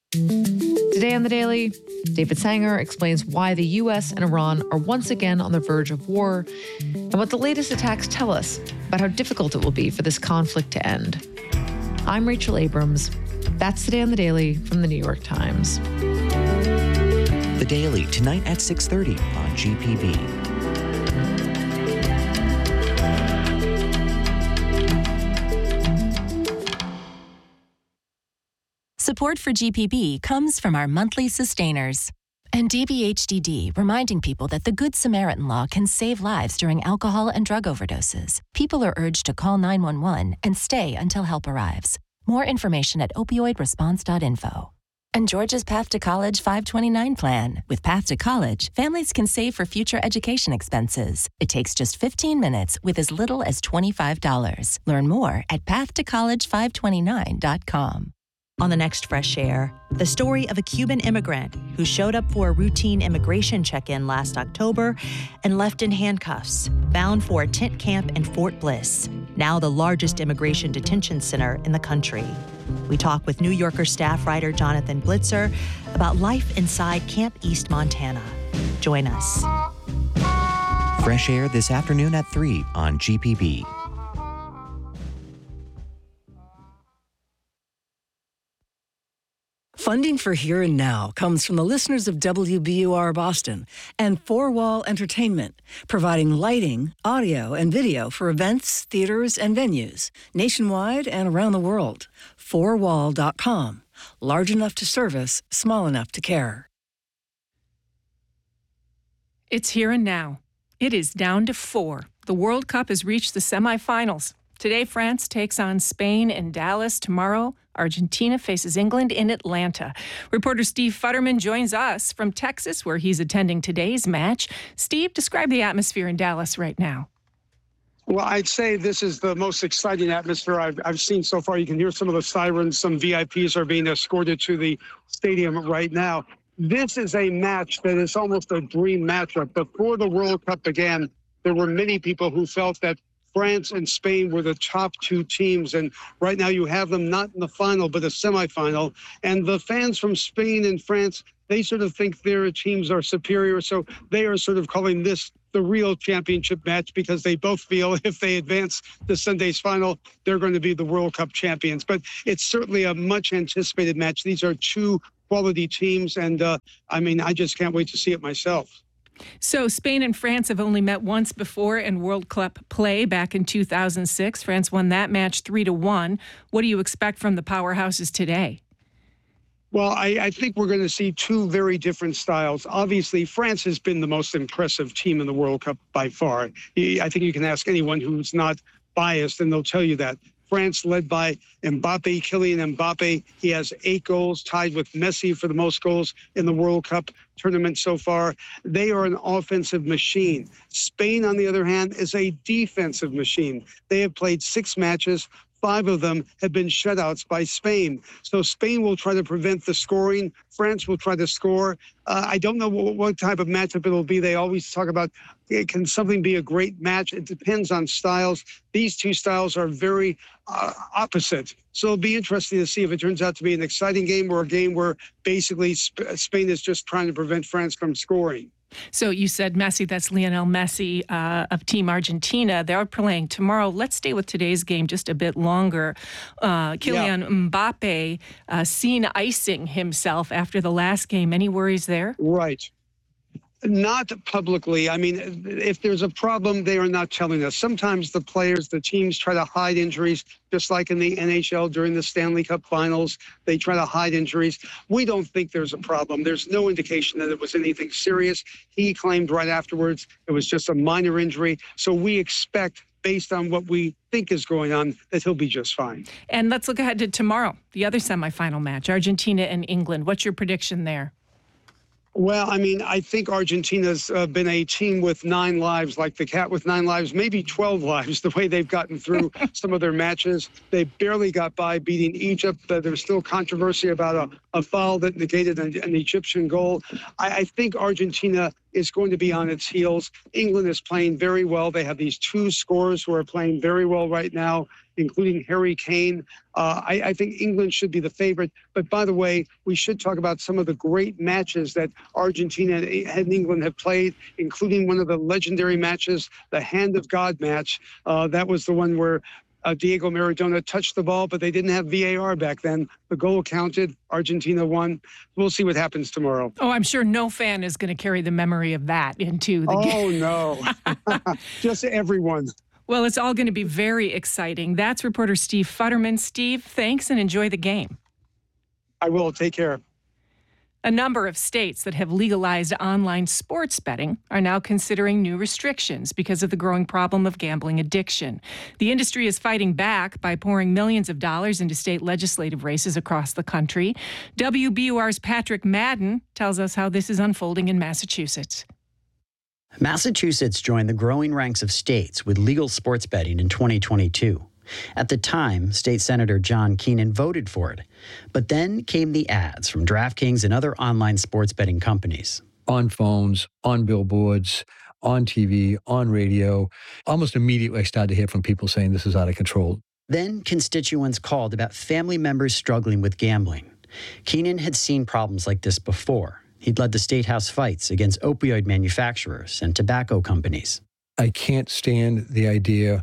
Today on The Daily, David Sanger explains why the U.S. and Iran are once again on the verge of war and what the latest attacks tell us about how difficult it will be for this conflict to end. I'm Rachel Abrams. That's Today on The Daily from The New York Times. The Daily, tonight at 6:30 on GPB. Support for GPB comes from our monthly sustainers. And DBHDD, reminding people that the Good Samaritan Law can save lives during alcohol and drug overdoses. People are urged to call 911 and stay until help arrives. More information at opioidresponse.info. And Georgia's Path to College 529 plan. With Path to College, families can save for future education expenses. It takes just 15 minutes with as little as $25. Learn more at pathtocollege529.com. On the next Fresh Air, the story of a Cuban immigrant who showed up for a routine immigration check-in last October and left in handcuffs, bound for a tent camp in Fort Bliss, now the largest immigration detention center in the country. We talk with New Yorker staff writer Jonathan Blitzer about life inside Camp East Montana. Join us. Fresh Air this afternoon at 3 on GPB. Funding for Here and Now comes from the listeners of WBUR Boston and Four Wall Entertainment, providing lighting, audio, and video for events, theaters, and venues nationwide and around the world. Fourwall.com. Large enough to service, small enough to care. It's here and now. It is down to 4. The World Cup has reached the semifinals. Today, France takes on Spain in Dallas. Tomorrow, Argentina faces England in Atlanta. Reporter Steve Futterman joins us from Texas, where he's attending today's match. Steve, describe the atmosphere in Dallas right now. Well, I'd say this is the most exciting atmosphere I've seen so far. You can hear some of the sirens. Some VIPs are being escorted to the stadium right now. This is a match that is almost a dream matchup. Before the World Cup began, there were many people who felt that France and Spain were the top two teams, and right now you have them not in the final, but a semifinal. And the fans from Spain and France, they sort of think their teams are superior, so they are sort of calling this the real championship match because they both feel if they advance to Sunday's final, they're going to be the World Cup champions. But it's certainly a much anticipated match. These are two quality teams, and I just can't wait to see it myself. So Spain and France have only met once before in World Cup play back in 2006. France won that match 3-1. What do you expect from the powerhouses today? Well, I think we're going to see two very different styles. Obviously, France has been the most impressive team in the World Cup by far. I think you can ask anyone who's not biased, and they'll tell you that. France led by Mbappe, Kylian Mbappe. He has 8 goals, tied with Messi for the most goals in the World Cup tournament so far. They are an offensive machine. Spain, on the other hand, is a defensive machine. They have played 6 matches. 5 of them have been shutouts by Spain. So Spain will try to prevent the scoring. France will try to score. I don't know what type of matchup it'll be. They always talk about, can something be a great match? It depends on styles. These two styles are very opposite. So it'll be interesting to see if it turns out to be an exciting game or a game where basically Spain is just trying to prevent France from scoring. So you said Messi, that's Lionel Messi of Team Argentina. They're playing tomorrow. Let's stay with today's game just a bit longer. Kylian Mbappe seen icing himself after the last game. Any worries there? Right. Not publicly. I mean, if there's a problem, they are not telling us. Sometimes the players, the teams try to hide injuries, just like in the NHL during the Stanley Cup Finals. They try to hide injuries. We don't think there's a problem. There's no indication that it was anything serious. He claimed right afterwards it was just a minor injury. So we expect, based on what we think is going on, that he'll be just fine. And let's look ahead to tomorrow, the other semifinal match, Argentina and England. What's your prediction there? Well, I mean, I think Argentina's been a team with 9 lives, like the cat with 9 lives, maybe 12 lives, the way they've gotten through some of their matches. They barely got by beating Egypt. There's still controversy about a foul that negated an Egyptian goal. I think Argentina is going to be on its heels. England is playing very well. They have these two scorers who are playing very well right now, including Harry Kane. I think England should be the favorite. But by the way, we should talk about some of the great matches that Argentina and England have played, including one of the legendary matches, the Hand of God match. That was the one where Diego Maradona touched the ball, but they didn't have VAR back then. The goal counted. Argentina won. We'll see what happens tomorrow. Oh, I'm sure no fan is going to carry the memory of that into the game. Oh, no. Just everyone. Well, it's all going to be very exciting. That's reporter Steve Futterman. Steve, thanks and enjoy the game. I will. Take care. A number of states that have legalized online sports betting are now considering new restrictions because of the growing problem of gambling addiction. The industry is fighting back by pouring millions of dollars into state legislative races across the country. WBUR's Patrick Madden tells us how this is unfolding in Massachusetts. Massachusetts joined the growing ranks of states with legal sports betting in 2022. At the time, State Senator John Keenan voted for it. But then came the ads from DraftKings and other online sports betting companies. On phones, on billboards, on TV, on radio. Almost immediately I started to hear from people saying this is out of control. Then constituents called about family members struggling with gambling. Keenan had seen problems like this before. He'd led the state house fights against opioid manufacturers and tobacco companies. I can't stand the idea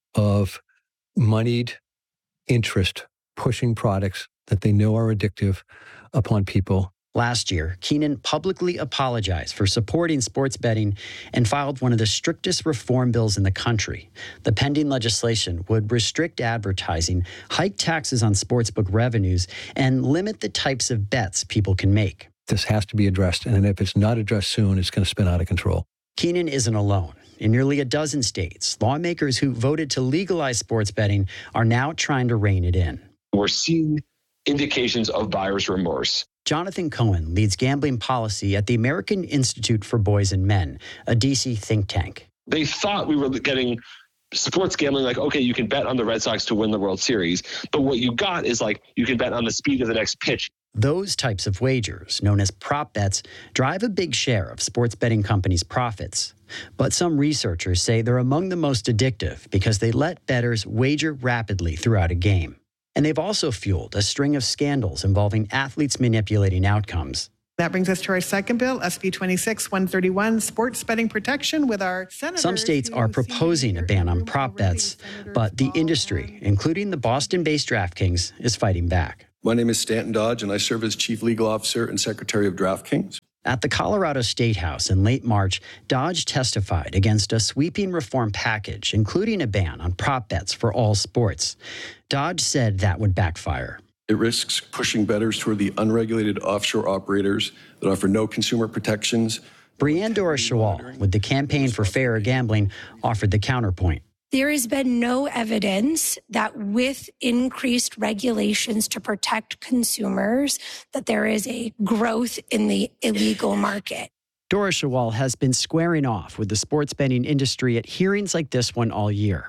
of moneyed interest pushing products that they know are addictive upon people. Last year, Keenan publicly apologized for supporting sports betting and filed one of the strictest reform bills in the country. The pending legislation would restrict advertising, hike taxes on sportsbook revenues, and limit the types of bets people can make. This has to be addressed, and if it's not addressed soon, it's going to spin out of control. Keenan isn't alone. In nearly a dozen states, lawmakers who voted to legalize sports betting are now trying to rein it in. We're seeing indications of buyer's remorse. Jonathan Cohen leads gambling policy at the American Institute for Boys and Men, a D.C. think tank. They thought we were getting sports gambling like, okay, you can bet on the Red Sox to win the World Series. But what you got is like, you can bet on the speed of the next pitch. Those types of wagers, known as prop bets, drive a big share of sports betting companies' profits. But some researchers say they're among the most addictive because they let bettors wager rapidly throughout a game. And they've also fueled a string of scandals involving athletes manipulating outcomes. That brings us to our second bill, SB 26-131, sports betting protection with our senators. Some states are proposing a ban on prop bets, but the industry, including the Boston-based DraftKings, is fighting back. My name is Stanton Dodge, and I serve as Chief Legal Officer and Secretary of DraftKings. At the Colorado State House in late March, Dodge testified against a sweeping reform package, including a ban on prop bets for all sports. Dodge said that would backfire. It risks pushing bettors toward the unregulated offshore operators that offer no consumer protections. Brianne Doris-Schawal, with the Campaign for Fairer Gambling, offered the counterpoint. There has been no evidence that with increased regulations to protect consumers, that there is a growth in the illegal market. Doris-Schawal has been squaring off with the sports betting industry at hearings like this one all year.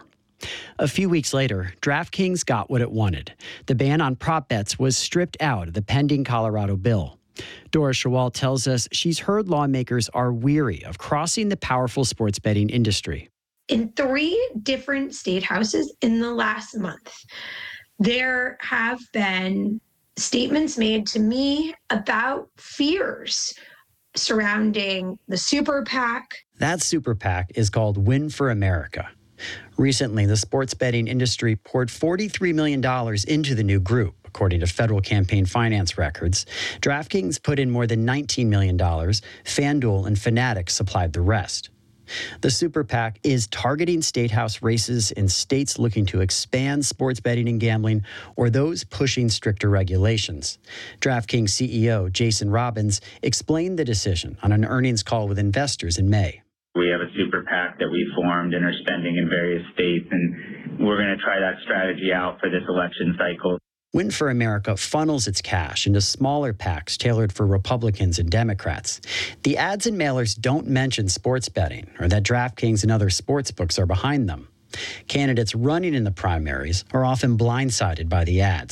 A few weeks later, DraftKings got what it wanted. The ban on prop bets was stripped out of the pending Colorado bill. Doris-Schawal tells us she's heard lawmakers are weary of crossing the powerful sports betting industry. In 3 different state houses in the last month, there have been statements made to me about fears surrounding the super PAC. That super PAC is called Win for America. Recently, the sports betting industry poured $43 million into the new group, according to federal campaign finance records. DraftKings put in more than $19 million. FanDuel and Fanatics supplied the rest. The Super PAC is targeting state house races in states looking to expand sports betting and gambling or those pushing stricter regulations. DraftKings CEO Jason Robbins explained the decision on an earnings call with investors in May. We have a super PAC that we formed and are spending in various states, and we're going to try that strategy out for this election cycle. Win for America funnels its cash into smaller PACs tailored for Republicans and Democrats. The ads and mailers don't mention sports betting or that DraftKings and other sports books are behind them. Candidates running in the primaries are often blindsided by the ads.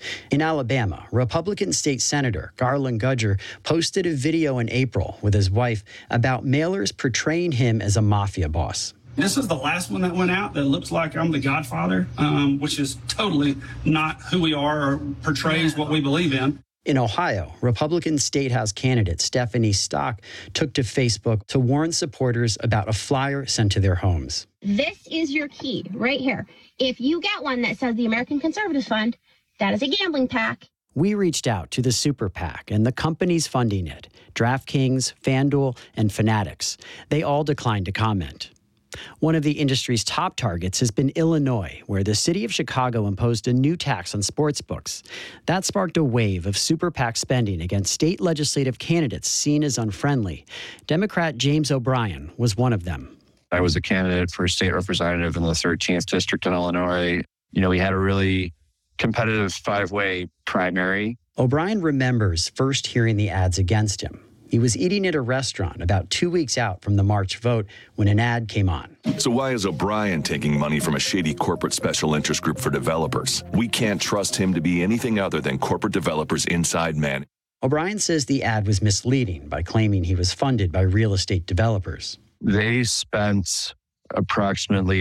In Alabama, Republican State Senator Garland Gudger posted a video in April with his wife about mailers portraying him as a mafia boss. This is the last one that went out that looks like I'm the Godfather, which is totally not who we are or portrays what we believe in. In Ohio, Republican State House candidate Stephanie Stock took to Facebook to warn supporters about a flyer sent to their homes. This is your key right here. If you get one that says the American Conservative Fund, that is a gambling PAC. We reached out to the Super PAC and the companies funding it, DraftKings, FanDuel, and Fanatics. They all declined to comment. One of the industry's top targets has been Illinois, where the city of Chicago imposed a new tax on sportsbooks. That sparked a wave of super PAC spending against state legislative candidates seen as unfriendly. Democrat James O'Brien was one of them. I was a candidate for state representative in the 13th district in Illinois. We had a really competitive 5-way primary. O'Brien remembers first hearing the ads against him. He was eating at a restaurant about 2 weeks out from the March vote when an ad came on. So why is O'Brien taking money from a shady corporate special interest group for developers? We can't trust him to be anything other than corporate developers' inside man. O'Brien says the ad was misleading by claiming he was funded by real estate developers. They spent approximately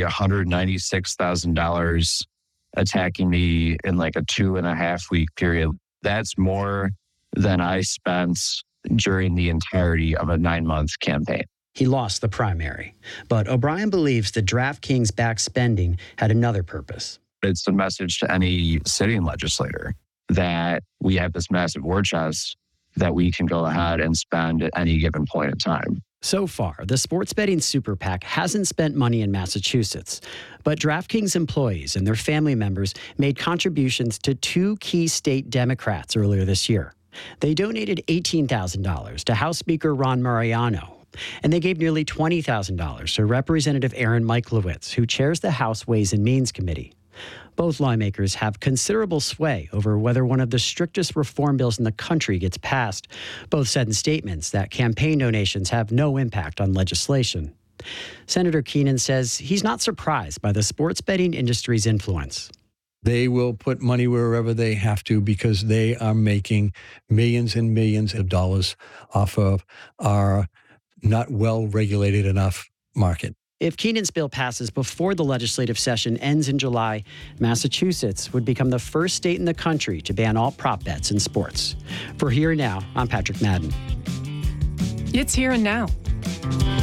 $196,000 attacking me in like a 2.5-week period. That's more than I spent during the entirety of a 9-month campaign. He lost the primary, but O'Brien believes the DraftKings-backed spending had another purpose. It's a message to any sitting legislator that we have this massive war chest that we can go ahead and spend at any given point in time. So far, the sports betting super PAC hasn't spent money in Massachusetts, but DraftKings employees and their family members made contributions to 2 key state Democrats earlier this year. They donated $18,000 to House Speaker Ron Mariano, and they gave nearly $20,000 to Representative Aaron Miklowitz, who chairs the House Ways and Means Committee. Both lawmakers have considerable sway over whether one of the strictest reform bills in the country gets passed. Both said in statements that campaign donations have no impact on legislation. Senator Keenan says he's not surprised by the sports betting industry's influence. They will put money wherever they have to because they are making millions and millions of dollars off of our not well-regulated enough market. If Keenan's bill passes before the legislative session ends in July, Massachusetts would become the first state in the country to ban all prop bets in sports. For Here and Now, I'm Patrick Madden. It's Here and Now.